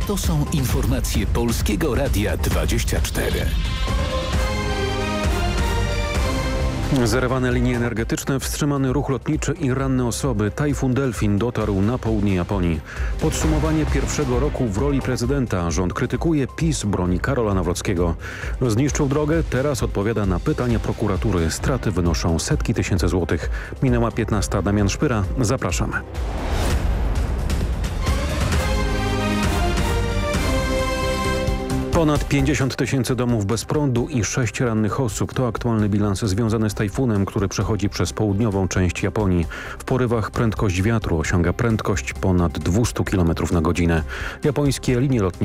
To są informacje Polskiego Radia 24. Zerwane linie energetyczne, wstrzymany ruch lotniczy i ranne osoby. Tajfun Delfin dotarł na południe Japonii. Podsumowanie pierwszego roku w roli prezydenta. Rząd krytykuje, PiS broni Karola Nawrockiego. Zniszczył drogę, teraz odpowiada na pytania prokuratury. Straty wynoszą setki tysięcy złotych. Minęła 15. Damian Szpyra. Zapraszamy. Ponad 50 tysięcy domów bez prądu i 6 rannych osób. To aktualny bilans związany z tajfunem, który przechodzi przez południową część Japonii. W porywach prędkość wiatru osiąga prędkość ponad 200 km na godzinę. Japońskie linie lotnicze